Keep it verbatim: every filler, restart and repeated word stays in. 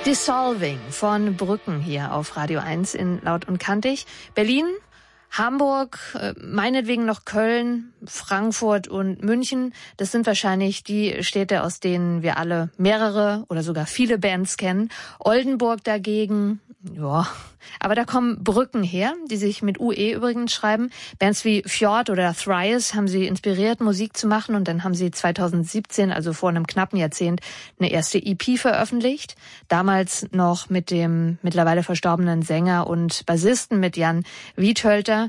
Dissolving von Brücken hier auf Radio eins in Laut und Kantig. Berlin, Hamburg, meinetwegen noch Köln, Frankfurt und München. Das sind wahrscheinlich die Städte, aus denen wir alle mehrere oder sogar viele Bands kennen. Oldenburg dagegen, ja, aber da kommen Brücken her, die sich mit U E übrigens schreiben. Bands wie Fjord oder Thrice haben sie inspiriert, Musik zu machen, und dann haben sie zweitausendsiebzehn, also vor einem knappen Jahrzehnt, eine erste E P veröffentlicht. Damals noch mit dem mittlerweile verstorbenen Sänger und Bassisten, mit Jan Wiethölter.